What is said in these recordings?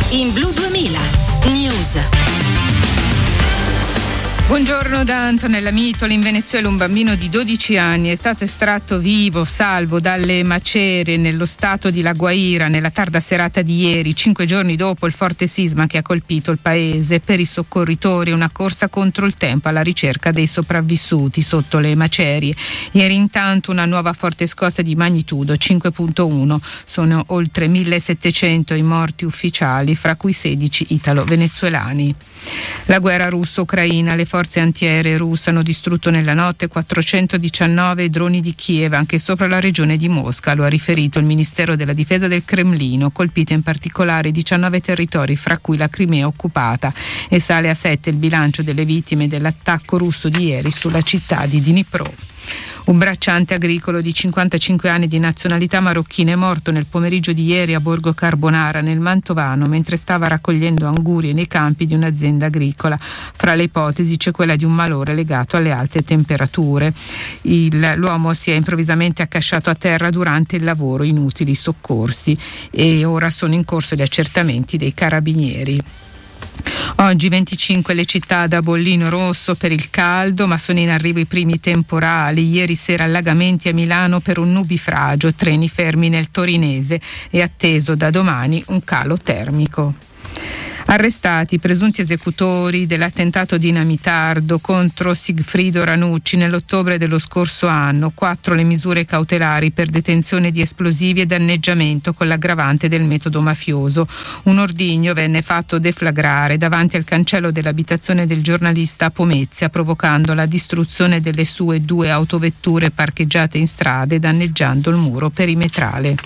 In Blu 2000 News. Buongiorno da Antonella Mitoli. In Venezuela un bambino di 12 anni è stato estratto vivo, salvo dalle macerie nello stato di La Guaira nella tarda serata di ieri, 5 giorni dopo il forte sisma che ha colpito il paese. Per i soccorritori una corsa contro il tempo alla ricerca dei sopravvissuti sotto le macerie. Ieri intanto una nuova forte scossa di magnitudo 5.1. Sono oltre 1700 i morti ufficiali, fra cui 16 italo-venezuelani. La guerra russo-ucraina. Le forze antiaeree russe hanno distrutto nella notte 419 droni di Kiev, anche sopra la regione di Mosca, lo ha riferito il Ministero della Difesa del Cremlino, colpite in particolare 19 territori, fra cui la Crimea occupata, e sale a 7 il bilancio delle vittime dell'attacco russo di ieri sulla città di Dnipro. Un bracciante agricolo di 55 anni di nazionalità marocchina è morto nel pomeriggio di ieri a Borgo Carbonara, nel Mantovano, mentre stava raccogliendo angurie nei campi di un'azienda agricola. Fra le ipotesi c'è quella di un malore legato alle alte temperature. L'uomo si è improvvisamente accasciato a terra durante il lavoro, inutili soccorsi, e ora sono in corso gli accertamenti dei carabinieri. Oggi 25 le città da bollino rosso per il caldo, ma sono in arrivo i primi temporali. Ieri sera allagamenti a Milano per un nubifragio, treni fermi nel torinese e atteso da domani un calo termico. Arrestati i presunti esecutori dell'attentato dinamitardo contro Sigfrido Ranucci nell'ottobre dello scorso anno. 4 le misure cautelari per detenzione di esplosivi e danneggiamento con l'aggravante del metodo mafioso. Un ordigno venne fatto deflagrare davanti al cancello dell'abitazione del giornalista a Pomezia, provocando la distruzione delle sue 2 autovetture parcheggiate in strada e danneggiando il muro perimetrale.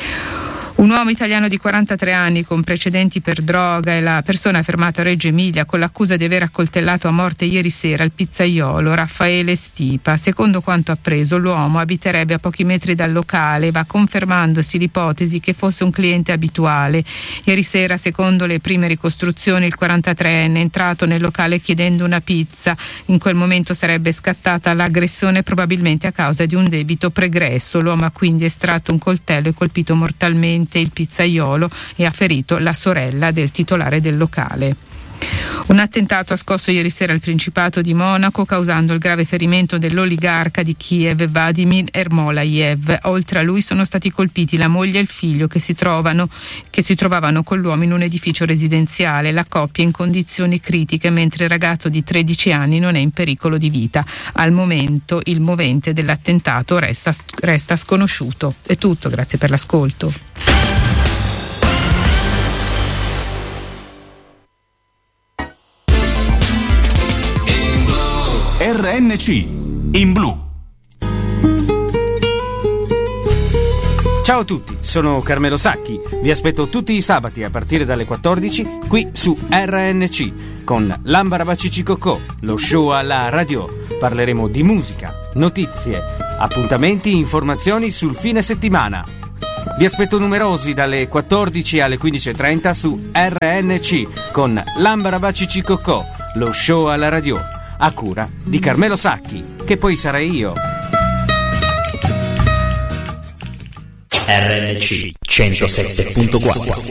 Un uomo italiano di 43 anni con precedenti per droga è la persona fermata a Reggio Emilia con l'accusa di aver accoltellato a morte ieri sera il pizzaiolo Raffaele Stipa. Secondo quanto appreso, l'uomo abiterebbe a pochi metri dal locale, va confermandosi l'ipotesi che fosse un cliente abituale. Ieri sera, secondo le prime ricostruzioni, il 43enne è entrato nel locale chiedendo una pizza. In quel momento sarebbe scattata l'aggressione, probabilmente a causa di un debito pregresso. L'uomo ha quindi estratto un coltello e colpito mortalmente il pizzaiolo e ha ferito la sorella del titolare del locale. Un attentato ha scosso ieri sera il Principato di Monaco, causando il grave ferimento dell'oligarca di Kiev Vladimir Ermolayev. Oltre a lui sono stati colpiti la moglie e il figlio che si trovavano con l'uomo in un edificio residenziale. La coppia è in condizioni critiche, mentre il ragazzo di 13 anni non è in pericolo di vita. Al momento il movente dell'attentato resta sconosciuto. È tutto, grazie per l'ascolto. RNC in blu. Ciao a tutti, sono Carmelo Sacchi. Vi aspetto tutti i sabati a partire dalle 14 qui su RNC con L'Ambarabacici-Cocò, lo show alla radio. Parleremo di musica, notizie, appuntamenti, informazioni sul fine settimana. Vi aspetto numerosi dalle 14 alle 15.30 su RNC con L'Ambarabacici-Cocò, lo show alla radio, a cura di Carmelo Sacchi, che poi sarei io. RNC 107.4.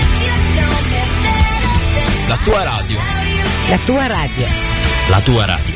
La tua radio. La tua radio. La tua radio.